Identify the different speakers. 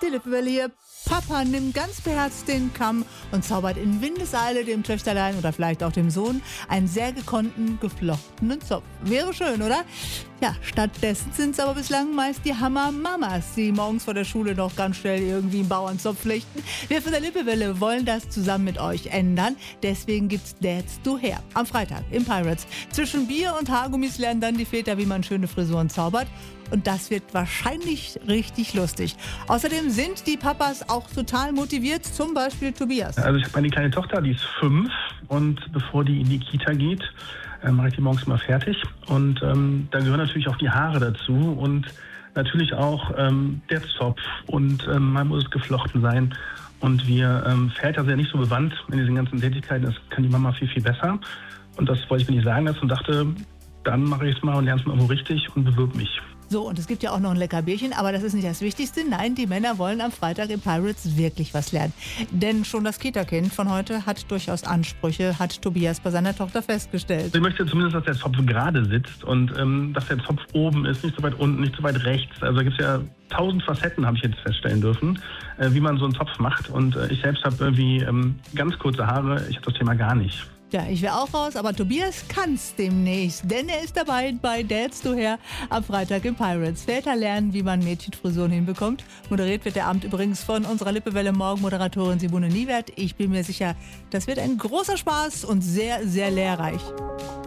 Speaker 1: Die Lippewelle hier. Papa nimmt ganz beherzt den Kamm und zaubert in Windeseile dem Töchterlein oder vielleicht auch dem Sohn einen sehr gekonnten, geflochtenen Zopf. Wäre schön, oder? Ja, stattdessen sind es aber bislang meist die Hammer-Mamas, die morgens vor der Schule noch ganz schnell irgendwie einen Bauernzopf flechten. Wir von der Lippewelle wollen das zusammen mit euch ändern. Deswegen gibt's Dads du her. Am Freitag im Pirates. Zwischen Bier und Haargummis lernen dann die Väter, wie man schöne Frisuren zaubert. Und das wird wahrscheinlich richtig lustig. Außerdem sind die Papas auch total motiviert, zum Beispiel Tobias.
Speaker 2: Also ich habe eine kleine Tochter, die ist 5 und bevor die in die Kita geht, mache ich die morgens mal fertig. Und da gehören natürlich auch die Haare dazu und natürlich auch der Zopf und mal muss es geflochten sein. Und wir Väter sind ja nicht so bewandt in diesen ganzen Tätigkeiten, das kann die Mama viel, viel besser. Und das wollte ich mir nicht sagen lassen und dachte, dann mache ich es mal und lerne es mal irgendwo richtig und bewirb mich.
Speaker 1: So, und es gibt ja auch noch ein lecker Bierchen, aber das ist nicht das Wichtigste. Nein, die Männer wollen am Freitag im Pirates wirklich was lernen. Denn schon das Kita-Kind von heute hat durchaus Ansprüche, hat Tobias bei seiner Tochter festgestellt.
Speaker 2: Ich möchte zumindest, dass der Zopf gerade sitzt und dass der Zopf oben ist, nicht so weit unten, nicht so weit rechts. Also da gibt es ja 1000 Facetten, habe ich jetzt feststellen dürfen, wie man so einen Zopf macht. Und ich selbst habe irgendwie ganz kurze Haare. Ich habe das Thema gar nicht.
Speaker 1: Ja, ich wäre auch raus, aber Tobias kann's demnächst, denn er ist dabei bei Dads du her am Freitag im Pirates. Väter lernen, wie man Mädchenfrisuren hinbekommt. Moderiert wird der Abend übrigens von unserer Lippewelle Morgenmoderatorin Simone Niewert. Ich bin mir sicher, das wird ein großer Spaß und sehr, sehr lehrreich.